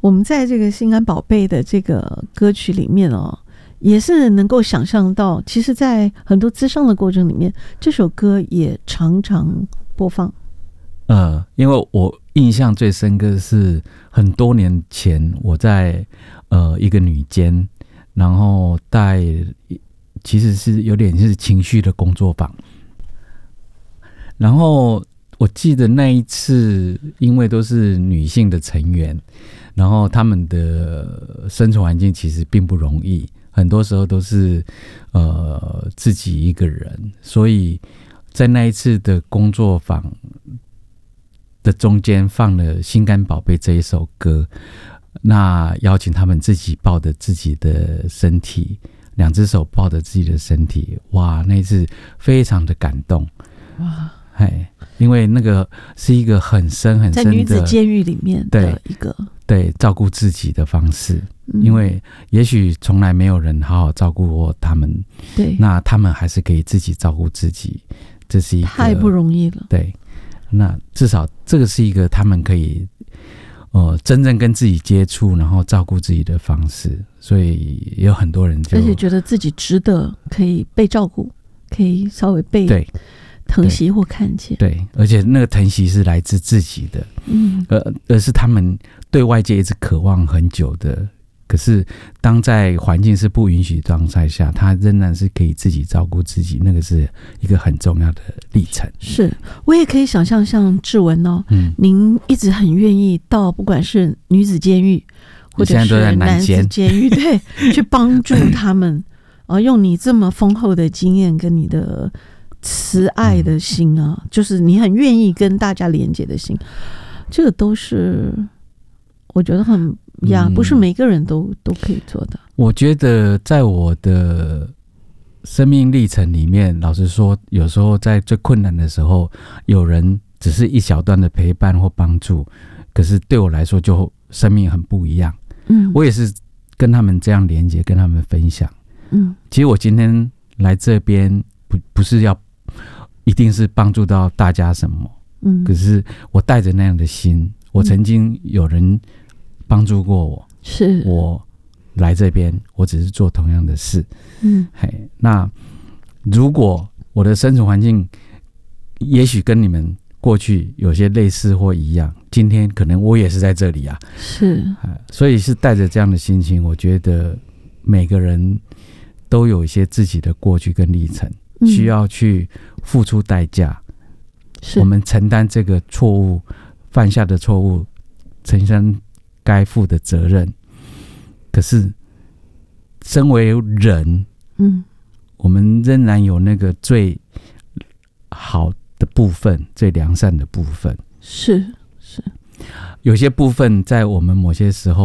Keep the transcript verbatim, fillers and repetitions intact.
我们在这个心肝宝贝的这个歌曲里面哦，也是能够想象到，其实在很多咨商的过程里面，这首歌也常常播放。 呃，因为我印象最深刻的是很多年前我在呃一个女监，然后带其实是有点是情绪的工作坊，然后我记得那一次，因为都是女性的成员，然后他们的生存环境其实并不容易，很多时候都是呃自己一个人，所以在那一次的工作坊的中间放了《心肝宝贝》这一首歌，那邀请他们自己抱着自己的身体，两只手抱着自己的身体，哇，那一次非常的感动，哇，因为那个是一个很深很深的，在女子监狱里面的一个对, 对照顾自己的方式、嗯、因为也许从来没有人好好照顾过他们，对，那他们还是可以自己照顾自己，这是一个太不容易了， 对，那至少这个是一个他们可以呃真正跟自己接触然后照顾自己的方式，所以也有很多人就而且觉得自己值得可以被照顾，可以稍微被对疼惜或看见， 对, 对，而且那个疼惜是来自自己的，嗯，而而是他们对外界一直渴望很久的，可是当在环境是不允许状态下，他仍然是可以自己照顾自己，那个是一个很重要的历程。 是，我也可以想象像志文哦，嗯，您一直很愿意到不管是女子监狱或者是男子监狱，对，去帮助他们，而用你这么丰厚的经验跟你的慈爱的心啊、嗯、就是你很愿意跟大家连接的心，这个都是我觉得很呀、嗯、不是每个人都都可以做的。 我觉得在我的生命历程里面，老实说有时候在最困难的时候，有人只是一小段的陪伴或帮助，可是对我来说就生命很不一样。嗯，我也是跟他们这样连接，跟他们分享。嗯，其实我今天来这边不不是要一定是帮助到大家什么，嗯，可是我带着那样的心，我曾经有人帮助过我，是我来这边，我只是做同样的事，嗯，嘿，那如果我的生存环境也许跟你们过去有些类似或一样，今天可能我也是在这里啊，是，所以是带着这样的心情，我觉得每个人都有一些自己的过去跟历程，需要去付出代价，我们承担这个错误犯下的错误，承担该负的责任。可是身为人，嗯，我们仍然有那个最好的部分，最良善的部分， 是是， 有些部分在我们某些时候